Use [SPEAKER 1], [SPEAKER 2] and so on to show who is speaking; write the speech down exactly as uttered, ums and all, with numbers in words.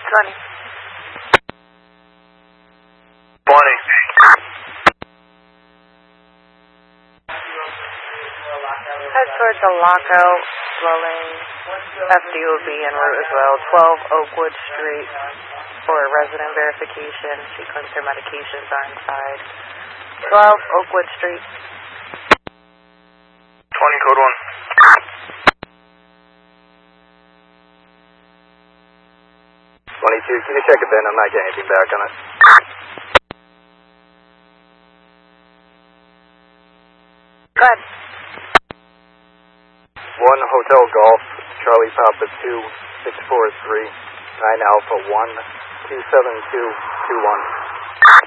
[SPEAKER 1] twenty.
[SPEAKER 2] twenty.
[SPEAKER 1] Head towards the lockout, slowing. F D will be en route as well. twelve Oakwood Street for resident verification. She claims her medications are inside. twelve Oakwood Street.
[SPEAKER 2] twenty, code one.
[SPEAKER 3] twenty-two, can you check a bin? I'm not getting anything back on it.
[SPEAKER 1] Go ahead.
[SPEAKER 3] one Hotel Golf, Charlie Papa two, six four three, nine Alpha one, two seven two two one.